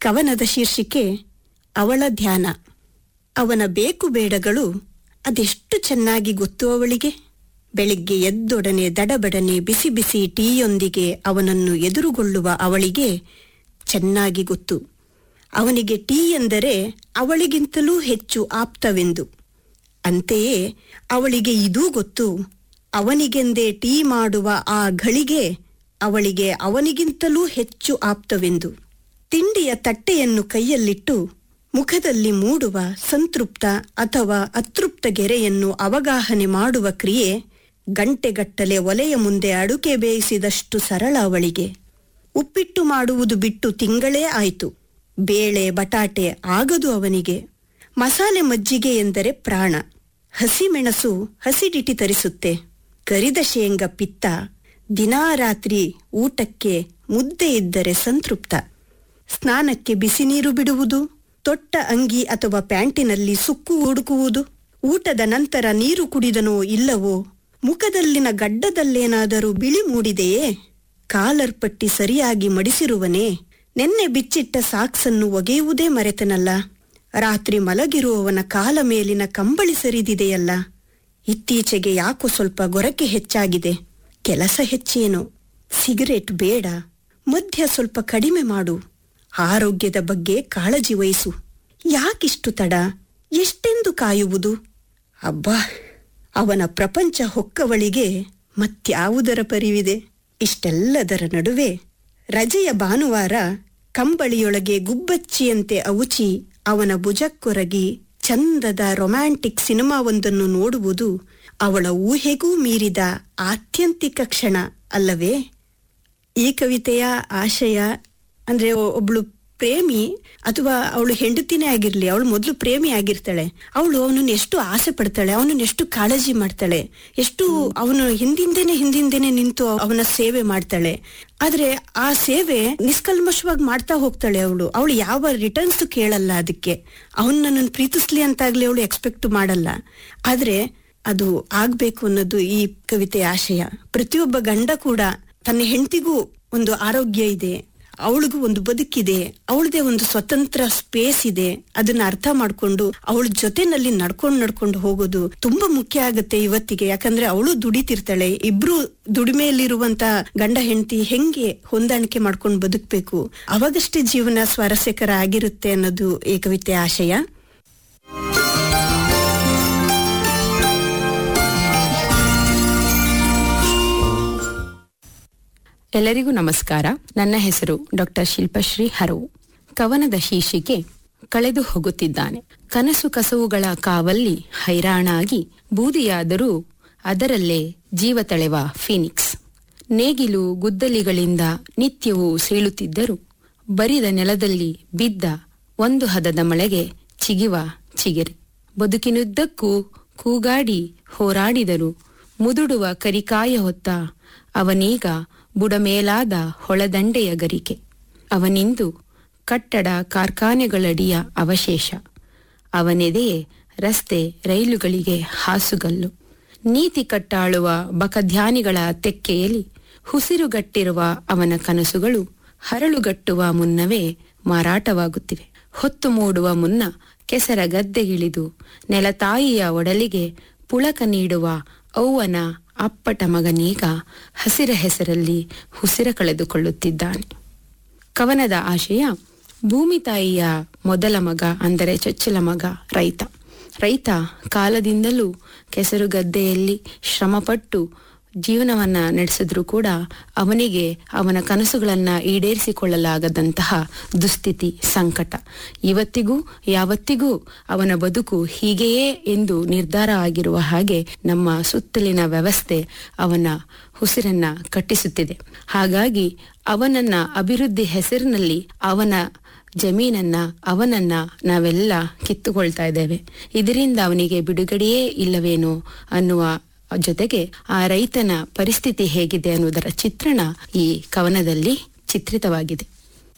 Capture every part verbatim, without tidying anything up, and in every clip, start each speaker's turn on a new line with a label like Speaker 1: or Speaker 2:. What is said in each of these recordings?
Speaker 1: ಕವನದ ಶೀರ್ಷಿಕೆ ಅವಳ ಧ್ಯಾನ. ಅವನ ಬೇಕು ಬೇಡಗಳು ಅದೆಷ್ಟು ಚೆನ್ನಾಗಿ ಗೊತ್ತು ಅವಳಿಗೆ. ಬೆಳಿಗ್ಗೆ ಎದ್ದೊಡನೆ ದಡಬಡನೆ ಬಿಸಿ ಬಿಸಿ ಟೀಯೊಂದಿಗೆ ಅವನನ್ನು ಎದುರುಗೊಳ್ಳುವ ಅವಳಿಗೆ ಚೆನ್ನಾಗಿ ಗೊತ್ತು. ಅವನಿಗೆ ಟೀ ಎಂದರೆ ಅವಳಿಗಿಂತಲೂ ಹೆಚ್ಚು ಆಪ್ತವೆಂದು. ಅಂತೆಯೇ ಅವಳಿಗೆ ಇದೂ ಗೊತ್ತು, ಅವನಿಗೆಂದೇ ಟೀ ಮಾಡುವ ಆ ಘಳಿಗೆ ಅವಳಿಗೆ ಅವನಿಗಿಂತಲೂ ಹೆಚ್ಚು ಆಪ್ತವೆಂದು. ತಿಂಡಿಯ ತಟ್ಟೆಯನ್ನು ಕೈಯಲ್ಲಿಟ್ಟು ಮುಖದಲ್ಲಿ ಮೂಡುವ ಸಂತೃಪ್ತ ಅಥವಾ ಅತೃಪ್ತ ಗೆರೆಯನ್ನು ಅವಗಾಹನೆ ಮಾಡುವ ಕ್ರಿಯೆ ಗಂಟೆಗಟ್ಟಲೆ ಒಲೆಯ ಮುಂದೆ ಅಡುಗೆ ಬೇಯಿಸಿದಷ್ಟು ಸರಳ ಅವಳಿಗೆ. ಉಪ್ಪಿಟ್ಟು ಮಾಡುವುದು ಬಿಟ್ಟು ತಿಂಗಳೇ ಆಯಿತು. ಬೇಳೆ ಬಟಾಟೆ ಆಗದು ಅವನಿಗೆ. ಮಸಾಲೆ ಮಜ್ಜಿಗೆ ಎಂದರೆ ಪ್ರಾಣ. ಹಸಿಮೆಣಸು ಹಸಿಡಿಟಿ ತರಿಸುತ್ತೆ. ಕರಿದ ಶೇಂಗ ಪಿತ್ತ. ದಿನಾ ರಾತ್ರಿ ಊಟಕ್ಕೆ ಮುದ್ದೆ ಇದ್ದರೆ ಸಂತೃಪ್ತ. ಸ್ನಾನಕ್ಕೆ ಬಿಸಿ ನೀರು ಬಿಡುವುದು, ತೊಟ್ಟ ಅಂಗಿ ಅಥವಾ ಪ್ಯಾಂಟಿನಲ್ಲಿ ಸುಕ್ಕು ಹುಡುಕುವುದು, ಊಟದ ನಂತರ ನೀರು ಕುಡಿದನೋ ಇಲ್ಲವೋ, ಮುಖದಲ್ಲಿನ ಗಡ್ಡದಲ್ಲೇನಾದರೂ ಬಿಳಿ ಮೂಡಿದೆಯೇ, ಕಾಲರ್ ಪಟ್ಟಿ ಸರಿಯಾಗಿ ಮಡಿಸಿರುವನೇ, ನೆನ್ನೆ ಬಿಚ್ಚಿಟ್ಟ ಸಾಕ್ಸನ್ನು ಒಗೆಯುವುದೇ ಮರೆತನಲ್ಲ, ರಾತ್ರಿ ಮಲಗಿರುವವನ ಕಾಲ ಮೇಲಿನ ಕಂಬಳಿ ಸರಿದಿದೆಯಲ್ಲ, ಇತ್ತೀಚೆಗೆ ಯಾಕೋ ಸ್ವಲ್ಪ ಗೊರಕೆ ಹೆಚ್ಚಾಗಿದೆ, ಕೆಲಸ ಹೆಚ್ಚೇನೋ, ಸಿಗರೇಟ್ ಬೇಡ, ಮದ್ಯ ಸ್ವಲ್ಪ ಕಡಿಮೆ ಮಾಡು, ಆರೋಗ್ಯದ ಬಗ್ಗೆ ಕಾಳಜಿ ವಹಿಸು, ಯಾಕಿಷ್ಟು ತಡ, ಎಷ್ಟೆಂದು ಕಾಯುವುದು. ಅಬ್ಬಾ, ಅವನ ಪ್ರಪಂಚ ಹೊಕ್ಕವಳಿಗೆ ಮತ್ಯಾವುದರ ಪರಿವಿದೆ. ಇಷ್ಟೆಲ್ಲದರ ನಡುವೆ ರಜೆಯ ಭಾನುವಾರ ಕಂಬಳಿಯೊಳಗೆ ಗುಬ್ಬಚ್ಚಿಯಂತೆ ಅವುಚಿ ಅವನ ಭುಜಕ್ಕೊರಗಿ ಚಂದದ ರೊಮ್ಯಾಂಟಿಕ್ ಸಿನಿಮಾವೊಂದನ್ನು ನೋಡುವುದು ಅವಳ ಊಹೆಗೂ ಮೀರಿದ ಆತ್ಯಂತಿಕ ಕ್ಷಣ ಅಲ್ಲವೇ? ಈ ಕವಿತೆಯ ಆಶಯ ಅಂದ್ರೆ, ಒಬ್ಳು ಪ್ರೇಮಿ ಅಥವಾ ಅವಳು ಹೆಂಡತಿನೇ ಆಗಿರ್ಲಿ, ಅವಳು ಮೊದಲು ಪ್ರೇಮಿ ಆಗಿರ್ತಾಳೆ, ಅವಳು ಅವನನ್ನು ಎಷ್ಟು ಆಸೆ ಪಡ್ತಾಳೆ, ಅವನನ್ನು ಎಷ್ಟು ಕಾಳಜಿ ಮಾಡ್ತಾಳೆ, ಎಷ್ಟು ಅವನು ಹಿಂದಿಂದೇನೆ ಹಿಂದಿಂದೇನೆ ನಿಂತು ಅವನ ಸೇವೆ ಮಾಡ್ತಾಳೆ. ಆದ್ರೆ ಆ ಸೇವೆ ನಿಷ್ಕಲ್ಮಶವಾಗಿ ಮಾಡ್ತಾ ಹೋಗ್ತಾಳೆ. ಅವಳು ಅವಳು ಯಾವ ರಿಟರ್ನ್ಸ್ ಕೇಳಲ್ಲ. ಅದಕ್ಕೆ ಅವನು ನನ್ನನ್ನು ಪ್ರೀತಿಸ್ಲಿ ಅಂತಾಗ್ಲಿ ಅವಳು ಎಕ್ಸ್ಪೆಕ್ಟ್ ಮಾಡಲ್ಲ. ಆದ್ರೆ ಅದು ಆಗ್ಬೇಕು ಅನ್ನೋದು ಈ ಕವಿತೆಯ ಆಶಯ. ಪ್ರತಿಯೊಬ್ಬ ಗಂಡ ಕೂಡ ತನ್ನ ಹೆಂಡತಿಗೂ ಒಂದು ಆರೋಗ್ಯ ಇದೆ, ಅವಳಿಗೂ ಒಂದು ಬದುಕಿದೆ, ಅವಳದೇ ಒಂದು ಸ್ವತಂತ್ರ ಸ್ಪೇಸ್ ಇದೆ, ಅದನ್ನ ಅರ್ಥ ಮಾಡ್ಕೊಂಡು ಅವಳ ಜೊತೆನಲ್ಲಿ ನಡ್ಕೊಂಡು ನಡ್ಕೊಂಡು ಹೋಗೋದು ತುಂಬಾ ಮುಖ್ಯ ಆಗುತ್ತೆ ಇವತ್ತಿಗೆ. ಯಾಕಂದ್ರೆ ಅವಳು ದುಡಿತಿರ್ತಾಳೆ. ಇಬ್ರು ದುಡಿಮೆಯಲ್ಲಿರುವಂತ ಗಂಡ ಹೆಂಡತಿ ಹೆಂಗೆ ಹೊಂದಾಣಿಕೆ ಮಾಡ್ಕೊಂಡು ಬದುಕ್ಬೇಕು, ಅವಾಗಷ್ಟೇ ಜೀವನ ಸ್ವಾರಸ್ಯಕರ ಆಗಿರುತ್ತೆ ಅನ್ನೋದು ಈ ಕವಿತೆಯ ಆಶಯ.
Speaker 2: ಎಲ್ಲರಿಗೂ ನಮಸ್ಕಾರ. ನನ್ನ ಹೆಸರು ಡಾಕ್ಟರ್ ಶಿಲ್ಪಶ್ರೀ ಹರವು. ಕವನದ ಶೀರ್ಷಿಕೆ ಕಳೆದು ಹೋಗುತ್ತಿದ್ದಾನೆ. ಕನಸು ಕಸವುಗಳ ಕಾವಲ್ಲಿ ಹೈರಾಣಾಗಿ ಬೂದಿಯಾದರೂ ಅದರಲ್ಲೇ ಜೀವ ತಳೆವ ಫೀನಿಕ್ಸ್. ನೇಗಿಲು ಗುದ್ದಲಿಗಳಿಂದ ನಿತ್ಯವೂ ಸೀಳುತ್ತಿದ್ದರು ಬರಿದ ನೆಲದಲ್ಲಿ ಬಿದ್ದ ಒಂದು ಹದದ ಮಳೆಗೆ ಚಿಗಿವ ಚಿಗಿರೆ. ಬದುಕಿನುದ್ದಕ್ಕೂ ಕೂಗಾಡಿ ಹೋರಾಡಿದರು ಮುದುಡುವ ಕರಿಕಾಯ ಹೊತ್ತ ಅವನೀಗ ಬುಡಮೇಲಾದ ಹೊಳದಂಡೆಯ ಗರಿಕೆ. ಅವನಿಂದು ಕಟ್ಟಡ ಕಾರ್ಖಾನೆಗಳಡಿಯ ಅವಶೇಷ. ಅವನೆದೆಯೇ ರಸ್ತೆ ರೈಲುಗಳಿಗೆ ಹಾಸುಗಲ್ಲು. ನೀತಿ ಕಟ್ಟಾಳುವ ಬಕಧ್ಯಾನಿಗಳ ತೆಕ್ಕೆಯಲ್ಲಿ ಹುಸಿರುಗಟ್ಟಿರುವ ಅವನ ಕನಸುಗಳು ಹರಳುಗಟ್ಟುವ ಮುನ್ನವೇ ಮಾರಾಟವಾಗುತ್ತಿವೆ. ಹೊತ್ತು ಮೂಡುವ ಮುನ್ನ ಕೆಸರ ಗದ್ದೆಗಿಳಿದು ನೆಲತಾಯಿಯ ಒಡಲಿಗೆ ಪುಳಕ ನೀಡುವ ಅವ್ವನ ಅಪ್ಪಟ ಮಗನೀಗ ಹಸಿರ ಹೆಸರಲ್ಲಿ ಹುಸಿರ ಕಳೆದುಕೊಳ್ಳುತ್ತಿದ್ದಾನೆ. ಕವನದ ಆಶಯ ಭೂಮಿ ತಾಯಿಯ ಮೊದಲ ಮಗ ಅಂದರೆ ಚೊಚ್ಚಲ ಮಗ ರೈತ. ರೈತ ಕಾಲದಿಂದಲೂ ಕೆಸರುಗದ್ದೆಯಲ್ಲಿ ಶ್ರಮಪಟ್ಟು ಜೀವನವನ್ನ ನಡೆಸಿದ್ರೂ ಕೂಡ ಅವನಿಗೆ ಅವನ ಕನಸುಗಳನ್ನ ಈಡೇರಿಸಿಕೊಳ್ಳಲಾಗದಂತಹ ದುಸ್ಥಿತಿ, ಸಂಕಟ. ಇವತ್ತಿಗೂ ಯಾವತ್ತಿಗೂ ಅವನ ಬದುಕು ಹೀಗೆಯೇ ಎಂದು ನಿರ್ಧಾರ ಆಗಿರುವ ಹಾಗೆ ನಮ್ಮ ಸುತ್ತಲಿನ ವ್ಯವಸ್ಥೆ ಅವನ ಉಸಿರನ್ನ ಕಟ್ಟಿಸುತ್ತಿದೆ. ಹಾಗಾಗಿ ಅವನನ್ನ ಅಭಿವೃದ್ಧಿ ಹೆಸರಿನಲ್ಲಿ ಅವನ ಜಮೀನನ್ನ ಅವನನ್ನ ನಾವೆಲ್ಲ ಕಿತ್ತುಕೊಳ್ತಾ ಇದ್ದೇವೆ. ಇದರಿಂದ ಅವನಿಗೆ ಬಿಡುಗಡೆಯೇ ಇಲ್ಲವೇನೋ ಅನ್ನುವ ಜೊತೆಗೆ ಆ ರೈತನ ಪರಿಸ್ಥಿತಿ ಹೇಗಿದೆ ಅನ್ನುವುದರ ಚಿತ್ರಣ ಈ ಕವನದಲ್ಲಿ ಚಿತ್ರಿತವಾಗಿದೆ.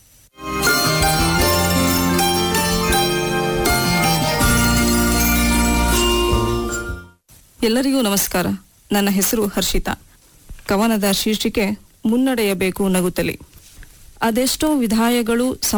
Speaker 3: ಎಲ್ಲರಿಗೂ ನಮಸ್ಕಾರ. ನನ್ನ ಹೆಸರು ಹರ್ಷಿತಾ. ಕವನದ ಶೀರ್ಷಿಕೆ ಮುನ್ನಡೆಯಬೇಕು ನಗುತ್ತಲಿ. ಅದೆಷ್ಟೋ ವಿಧಾಯಗಳು